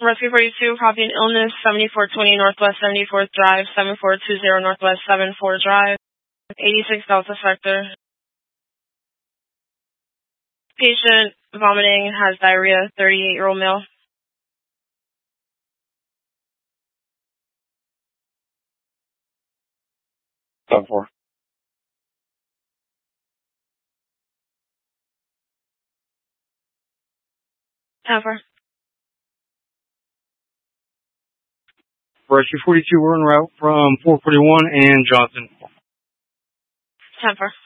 Rescue 42, copy an illness, 7420 Northwest 74th Drive, 7420 Northwest 74 Drive, 86 Delta Sector. Patient vomiting, has diarrhea, 38-year-old male. 10-4. Rescue 42, we're en route from 441 and Johnson. 10-4.